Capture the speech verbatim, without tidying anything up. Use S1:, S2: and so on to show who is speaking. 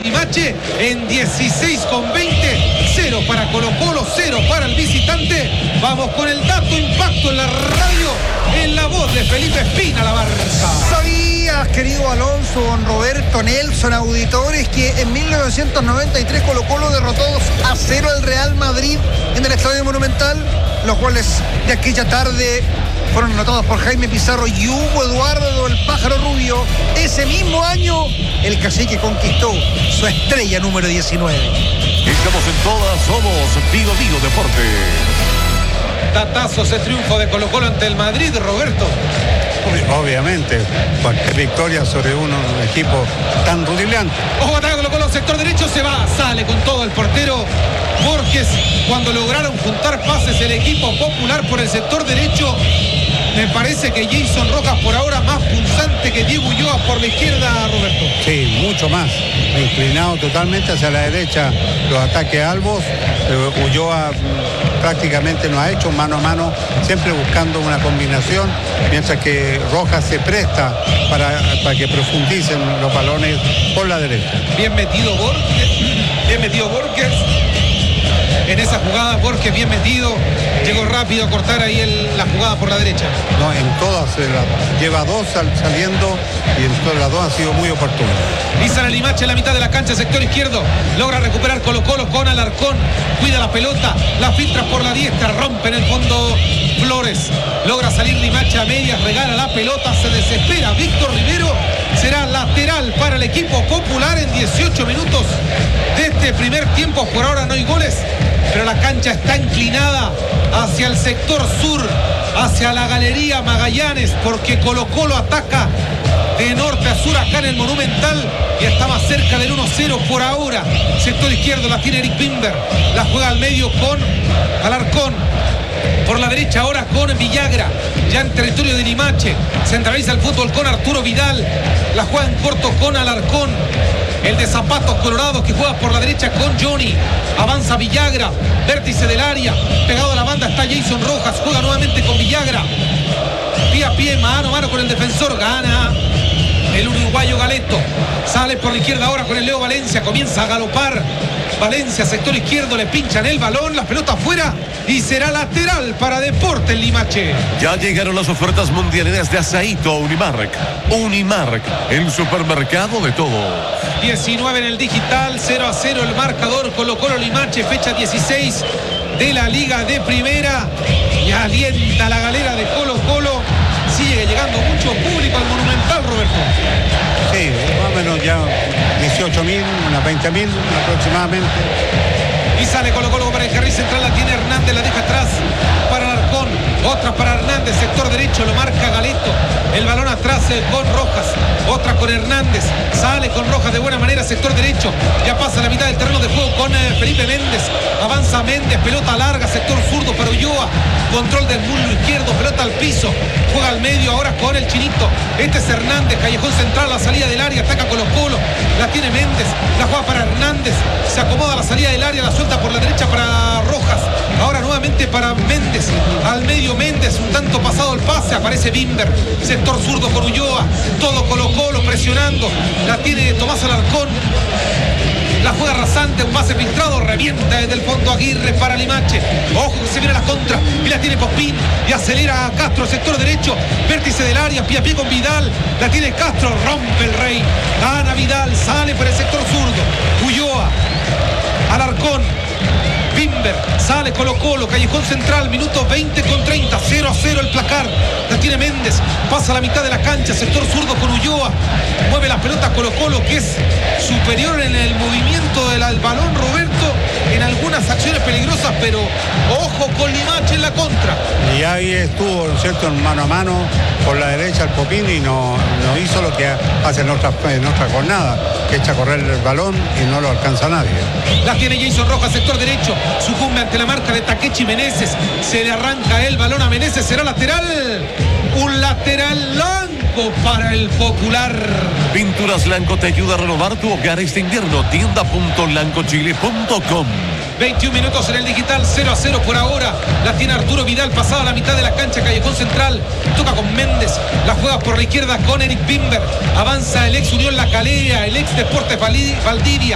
S1: Limache en dieciséis con veinte. Cero para Colo Colo, cero para el visitante. Vamos con el dato impacto en la radio, en la voz de Felipe Espina, la Barca.
S2: ¿Sabías, querido Alonso, don Roberto, Nelson, auditores, que en mil novecientos noventa y tres Colo Colo derrotó dos a cero al Real Madrid en el Estadio Monumental? Los goles de aquella tarde fueron anotados por Jaime Pizarro y Hugo Eduardo el Pájaro Rubio. Ese mismo año, el Cacique conquistó su estrella número diecinueve.
S3: Estamos en todas, somos Vigo Vigo Deporte.
S1: Datazo ese triunfo de Colo Colo ante el Madrid, Roberto.
S4: Obviamente, cualquier victoria sobre un equipo tan rutilante.
S1: Ojo, ataca Colo Colo, sector derecho, se va, sale con todo el portero Borges. Cuando lograron juntar pases el equipo popular por el sector derecho, me parece que Jason Rojas por ahora más punzante que Diego Ulloa por la izquierda, Roberto.
S4: Sí, mucho más. Inclinado totalmente hacia la derecha los ataques albos. Eh, Ulloa prácticamente no ha hecho mano a mano, siempre buscando una combinación, mientras que Rojas se presta para, para que profundicen los balones por la derecha.
S1: Bien metido Borges, bien metido Borges. En esa jugada Borges bien metido, llegó rápido a cortar ahí el, la jugada por la derecha.
S4: No, en todas, eh, la, lleva dos sal, saliendo y en todas las dos ha sido muy oportuno.
S1: Pisa Limache en la mitad de la cancha, sector izquierdo, logra recuperar Colo Colo con Alarcón, cuida la pelota, la filtra por la diestra, rompe en el fondo Flores, logra salir Limache a medias, regala la pelota, se desespera Víctor Rivero, será lateral para el equipo popular en dieciocho minutos de este primer tiempo. Por ahora no hay goles, pero la cancha está inclinada hacia el sector sur, hacia la Galería Magallanes, porque Colo Colo ataca de norte a sur acá en el Monumental y está más cerca del uno cero por ahora. Sector izquierdo la tiene Eric Bimber, la juega al medio con Alarcón. Por la derecha ahora con Villagra, ya en territorio de Limache, centraliza el fútbol con Arturo Vidal, la juega en corto con Alarcón, el de zapatos colorados que juega por la derecha con Johnny, avanza Villagra, vértice del área, pegado a la banda está Jason Rojas, juega nuevamente con Villagra, pie a pie, mano a mano con el defensor, gana el uruguayo Galeto, sale por la izquierda ahora con el Leo Valencia, comienza a galopar Valencia, sector izquierdo, le pinchan el balón, la pelota afuera y será lateral para Deportes Limache.
S3: Ya llegaron las ofertas mundiales de Asaíto Unimark. Unimark, el supermercado de todo.
S1: diecinueve en el digital, cero a cero el marcador. Colo Colo Limache, fecha dieciséis de la Liga de Primera. Y alienta la galera de Colo Colo. Sigue llegando mucho público al Monumental, Roberto.
S4: Sí, más o menos ya dieciocho mil, unas veinte mil aproximadamente.
S1: Y sale Colo Colo para el carril central, la tiene Hernández, la deja atrás para Alarcón, otra para Hernández, sector derecho, lo marca Galeto, el balón atrás eh, con Rojas, otra con Hernández, sale con Rojas de buena manera, sector derecho, ya pasa la mitad del terreno de juego con eh, Felipe Méndez, avanza Méndez, pelota larga, sector zurdo para Ulloa, control del muslo izquierdo, pelota al piso, juega al medio ahora con el Chinito, este es Hernández, callejón central, la salida del área, ataca Colo Colo, la tiene Méndez, la juega para Hernández, se acomoda la salida del área, la suelta por la derecha para Rojas, ahora nuevamente para Méndez, al medio Méndez, un tanto pasado el pase, aparece Bimber, sector zurdo con Ulloa, todo Colo Colo presionando, la tiene Tomás Alarcón, la juega rasante, un pase filtrado, revienta desde el fondo Aguirre para Limache, ojo que se viene a la contra, y la tiene Pospín, y acelera a Castro, sector derecho, vértice del área, pie a pie con Vidal, la tiene Castro, rompe el Rey, gana Vidal, sale por el sector zurdo, Ulloa, Alarcón, Bimber, sale Colo Colo, callejón central, minuto veinte con treinta, cero a cero el placar, la tiene Méndez, pasa a la mitad de la cancha, sector zurdo con Ulloa, mueve la pelota Colo Colo que es superior en el movimiento del al balón, Roberto, en algunas acciones peligrosas, pero ojo con Limache en la contra.
S4: Y ahí estuvo, ¿no es cierto?, en mano a mano por la derecha el Popín y no, no hizo lo que hace en otra, en otra jornada, que echa a correr el balón y no lo alcanza nadie.
S1: La tiene Jason Rojas, sector derecho, sucumbe ante la marca de Takechi Meneses, se le arranca el balón a Meneses, será lateral, un lateral blanco para el Popular.
S3: Pinturas Blanco te ayuda a renovar tu hogar este invierno. tienda punto blancochile punto com.
S1: veintiún minutos en el digital, cero a cero por ahora. La tiene Arturo Vidal, pasada la mitad de la cancha, callejón central. Toca con Méndez, la juega por la izquierda con Eric Bimber. Avanza el ex Unión La Calera, el ex Deportes Valdivia.